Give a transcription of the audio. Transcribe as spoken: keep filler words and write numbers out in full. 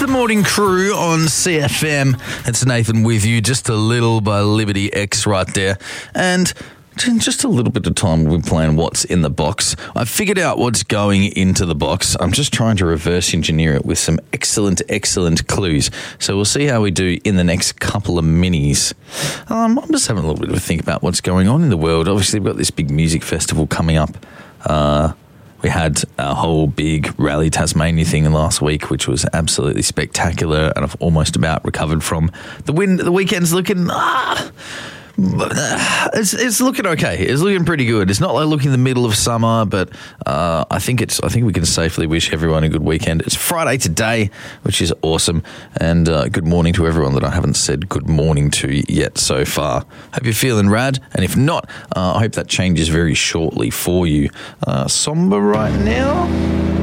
morning, crew on C F M. It's Nathan with you, just a little by Liberty X right there. And in just a little bit of time, we'll be playing What's in the Box. I've figured out what's going into the box. I'm just trying to reverse engineer it with some excellent, excellent clues. So we'll see how we do in the next couple of minis. Um, I'm just having a little bit of a think about what's going on in the world. Obviously, we've got this big music festival coming up. Uh... We had a whole big Rally Tasmania thing last week, which was absolutely spectacular, and I've almost about recovered from the win. The weekend's looking, ah, it's it's looking okay. It's looking pretty good. It's not like looking in the middle of summer, but uh, I think it's. I think we can safely wish everyone a good weekend. It's Friday today, which is awesome, and uh, good morning to everyone that I haven't said good morning to yet so far. Hope you're feeling rad, and if not, uh, I hope that changes very shortly for you. Uh, somber right now.